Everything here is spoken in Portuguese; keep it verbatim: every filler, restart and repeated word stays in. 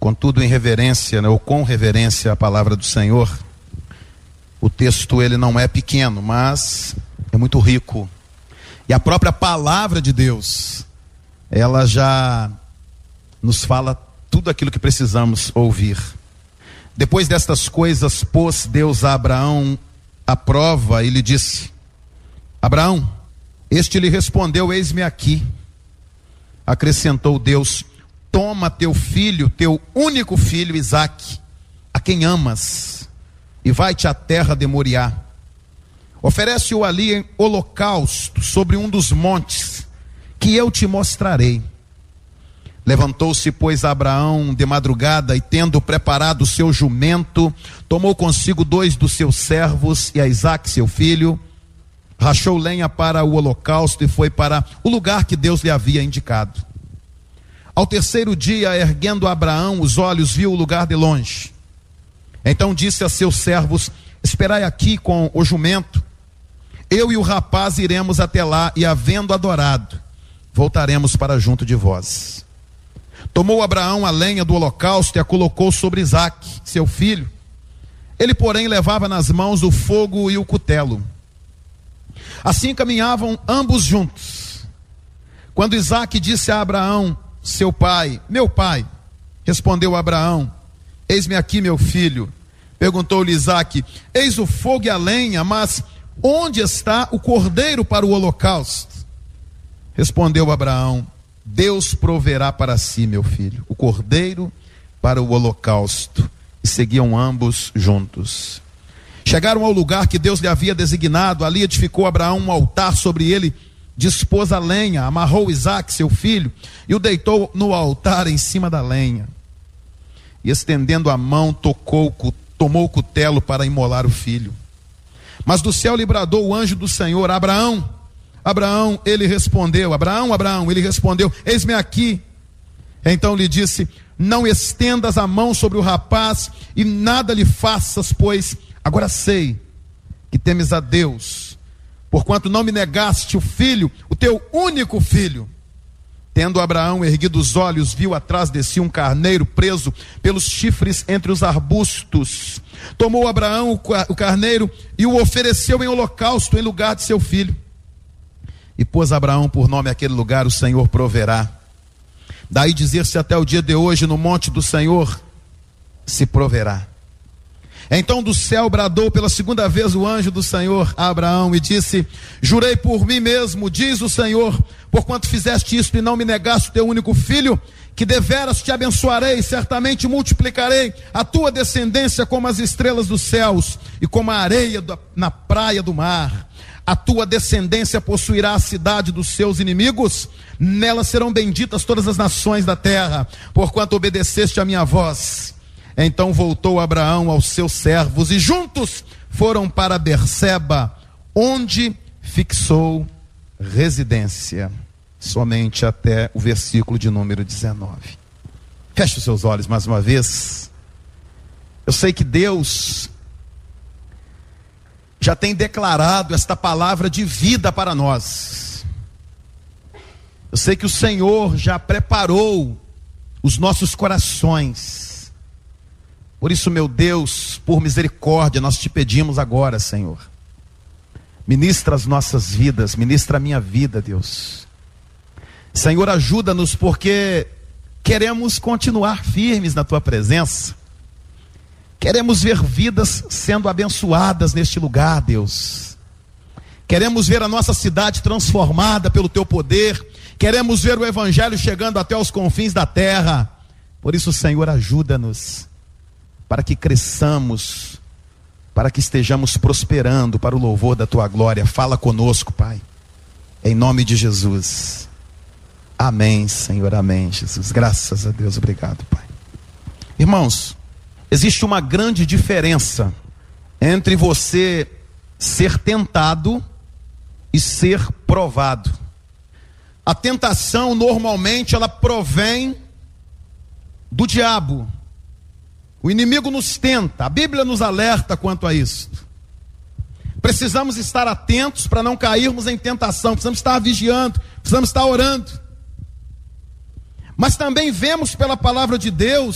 Contudo, em reverência, né, ou com reverência à palavra do Senhor, o texto ele não é pequeno, mas é muito rico. E a própria palavra de Deus, ela já nos fala tudo aquilo que precisamos ouvir. Depois destas coisas, pôs Deus a Abraão à prova e lhe disse: Abraão, este lhe respondeu: eis-me aqui. Acrescentou Deus: toma teu filho, teu único filho Isaque, a quem amas, e vai-te à terra de Moriá. Oferece-o ali em holocausto sobre um dos montes, que eu te mostrarei. Levantou-se, pois, Abraão de madrugada, e tendo preparado o seu jumento, tomou consigo dois dos seus servos e a Isaque seu filho, rachou lenha para o holocausto e foi para o lugar que Deus lhe havia indicado. Ao terceiro dia, erguendo Abraão os olhos, viu o lugar de longe. Então disse a seus servos: esperai aqui com o jumento, eu e o rapaz iremos até lá, e havendo adorado, voltaremos para junto de vós. Tomou Abraão a lenha do holocausto e a colocou sobre Isaque, seu filho. Ele, porém, levava nas mãos o fogo e o cutelo. Assim caminhavam ambos juntos. Quando Isaque disse a Abraão, seu pai: meu pai, respondeu Abraão: eis-me aqui, meu filho. Perguntou-lhe Isaque: eis o fogo e a lenha, mas onde está o cordeiro para o holocausto? Respondeu Abraão: Deus proverá para si, meu filho, o cordeiro para o holocausto. E seguiam ambos juntos. Chegaram ao lugar que Deus lhe havia designado. Ali edificou Abraão um altar, sobre ele dispôs a lenha, amarrou Isaque, seu filho, e o deitou no altar em cima da lenha. E estendendo a mão, tocou, tomou o cutelo para imolar o filho. Mas do céu lhe bradou o anjo do Senhor: Abraão, Abraão. Ele respondeu: Abraão, Abraão. Ele respondeu: eis-me aqui. Então lhe disse: não estendas a mão sobre o rapaz e nada lhe faças, pois agora sei que temes a Deus, porquanto não me negaste o filho, o teu único filho. Tendo Abraão erguido os olhos, viu atrás de si um carneiro preso pelos chifres entre os arbustos. Tomou Abraão o carneiro e o ofereceu em holocausto em lugar de seu filho. E pôs Abraão por nome aquele lugar: o Senhor proverá. Daí dizer-se até o dia de hoje: no monte do Senhor se proverá. Então do céu bradou pela segunda vez o anjo do Senhor a Abraão e disse: jurei por mim mesmo, diz o Senhor, porquanto fizeste isto e não me negaste o teu único filho, que deveras te abençoarei, certamente multiplicarei a tua descendência como as estrelas dos céus e como a areia na praia do mar. A tua descendência possuirá a cidade dos seus inimigos, nela serão benditas todas as nações da terra, porquanto obedeceste a minha voz. Então voltou Abraão aos seus servos e juntos foram para Berseba, onde fixou residência. Somente até o versículo de número dezenove. Feche os seus olhos mais uma vez. Eu sei que Deus já tem declarado esta palavra de vida para nós. Eu sei que o Senhor já preparou os nossos corações. Por isso, meu Deus, por misericórdia, nós te pedimos agora, Senhor, ministra as nossas vidas, ministra a minha vida, Deus. Senhor, ajuda-nos, porque queremos continuar firmes na tua presença. Queremos ver vidas sendo abençoadas neste lugar, Deus. Queremos ver a nossa cidade transformada pelo teu poder. Queremos ver o evangelho chegando até os confins da terra. Por isso, Senhor, ajuda-nos, para que cresçamos, para que estejamos prosperando para o louvor da tua glória. Fala conosco, Pai, em nome de Jesus. Amém, Senhor, amém, Jesus. Graças a Deus, obrigado, Pai. Irmãos, existe uma grande diferença entre você ser tentado e ser provado. A tentação, normalmente, ela provém do diabo. O inimigo nos tenta, a Bíblia nos alerta quanto a isso. Precisamos estar atentos para não cairmos em tentação, precisamos estar vigiando, precisamos estar orando. Mas também vemos pela palavra de Deus